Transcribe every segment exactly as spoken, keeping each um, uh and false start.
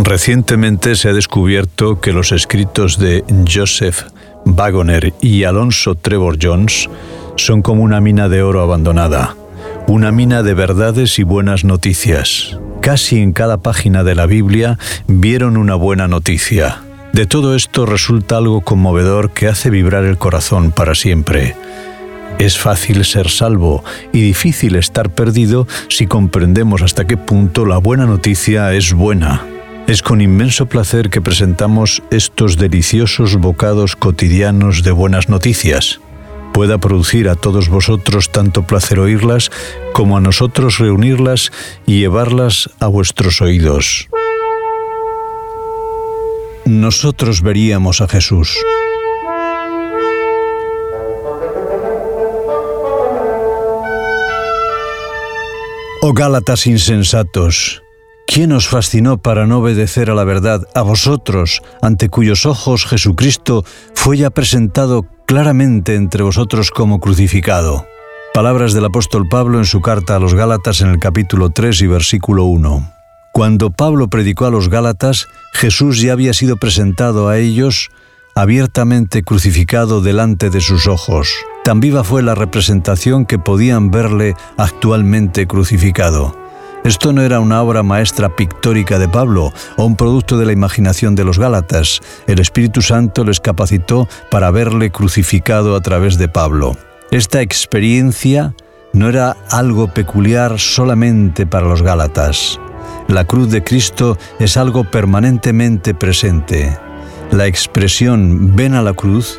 Recientemente se ha descubierto que los escritos de Joseph Wagoner y Alonzo Trevor Jones son como una mina de oro abandonada, una mina de verdades y buenas noticias. Casi en cada página de la Biblia vieron una buena noticia. De todo esto resulta algo conmovedor que hace vibrar el corazón para siempre. Es fácil ser salvo y difícil estar perdido si comprendemos hasta qué punto la buena noticia es buena. Es con inmenso placer que presentamos estos deliciosos bocados cotidianos de buenas noticias. Pueda producir a todos vosotros tanto placer oírlas como a nosotros reunirlas y llevarlas a vuestros oídos. Nosotros veríamos a Jesús. Oh Gálatas insensatos, ¿quién os fascinó para no obedecer a la verdad, a vosotros, ante cuyos ojos Jesucristo fue ya presentado claramente entre vosotros como crucificado? Palabras del apóstol Pablo en su carta a los Gálatas en el capítulo tres y versículo uno. Cuando Pablo predicó a los Gálatas, Jesús ya había sido presentado a ellos abiertamente crucificado delante de sus ojos. Tan viva fue la representación que podían verle actualmente crucificado. Esto no era una obra maestra pictórica de Pablo o un producto de la imaginación de los Gálatas. El Espíritu Santo les capacitó para verle crucificado a través de Pablo. Esta experiencia no era algo peculiar solamente para los Gálatas. La cruz de Cristo es algo permanentemente presente. La expresión «ven a la cruz»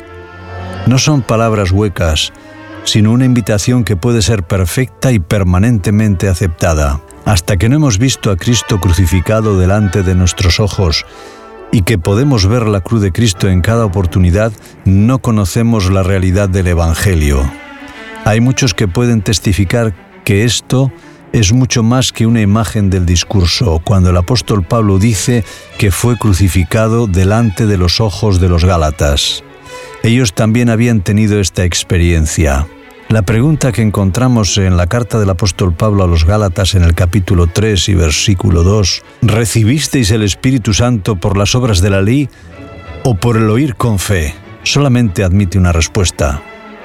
no son palabras huecas, sino una invitación que puede ser perfecta y permanentemente aceptada. Hasta que no hemos visto a Cristo crucificado delante de nuestros ojos y que podemos ver la cruz de Cristo en cada oportunidad, no conocemos la realidad del Evangelio. Hay muchos que pueden testificar que esto es mucho más que una imagen del discurso, cuando el apóstol Pablo dice que fue crucificado delante de los ojos de los Gálatas. Ellos también habían tenido esta experiencia. La pregunta que encontramos en la carta del apóstol Pablo a los Gálatas en el capítulo tres y versículo dos, ¿recibisteis el Espíritu Santo por las obras de la ley o por el oír con fe? Solamente admite una respuesta.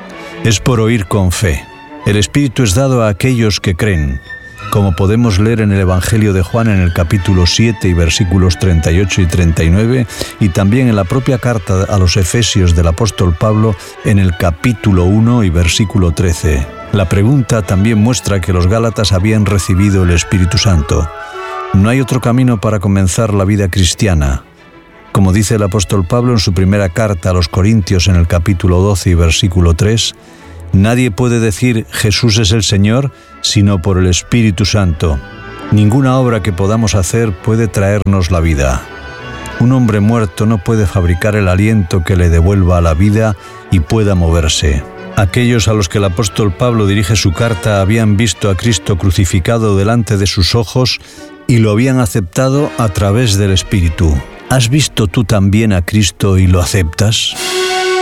Es por oír con fe. El Espíritu es dado a aquellos que creen, como podemos leer en el Evangelio de Juan en el capítulo siete y versículos treinta y ocho y treinta y nueve, y también en la propia carta a los Efesios del apóstol Pablo en el capítulo uno y versículo trece. La pregunta también muestra que los Gálatas habían recibido el Espíritu Santo. No hay otro camino para comenzar la vida cristiana. Como dice el apóstol Pablo en su primera carta a los Corintios en el capítulo doce y versículo tres, nadie puede decir Jesús es el Señor sino por el Espíritu Santo. Ninguna obra que podamos hacer puede traernos la vida. Un hombre muerto no puede fabricar el aliento que le devuelva a la vida y pueda moverse. Aquellos a los que el apóstol Pablo dirige su carta habían visto a Cristo crucificado delante de sus ojos y lo habían aceptado a través del Espíritu. ¿Has visto tú también a Cristo y lo aceptas?